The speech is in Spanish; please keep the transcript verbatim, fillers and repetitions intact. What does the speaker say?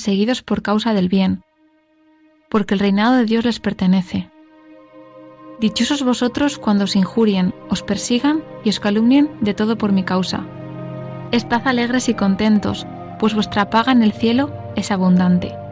perseguidos por causa del bien, porque el reinado de Dios les pertenece. Dichosos vosotros cuando os injurien, os persigan y os calumnien de todo por mi causa. Estad alegres y contentos, pues vuestra paga en el cielo es abundante.